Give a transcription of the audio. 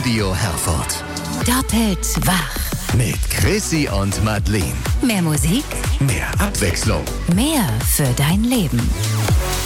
Studio Herford. Doppelt wach. Mit Chrissy und Madeleine. Mehr Musik, Mehr Abwechslung. mehr für dein Leben.